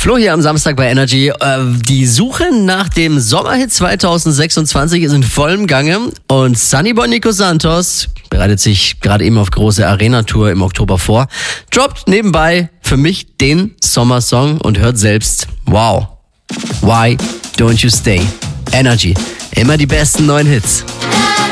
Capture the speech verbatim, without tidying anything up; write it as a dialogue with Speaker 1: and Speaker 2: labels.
Speaker 1: Flo hier am Samstag bei Energy. Die Suche nach dem Sommerhit zwanzig sechsundzwanzig ist in vollem Gange und Sunnyboy Nico Santos bereitet sich gerade eben auf große Arena-Tour im Oktober vor. Droppt nebenbei für mich den Sommersong und hört selbst. Wow. Why don't you stay? Energy. Immer die besten neuen Hits.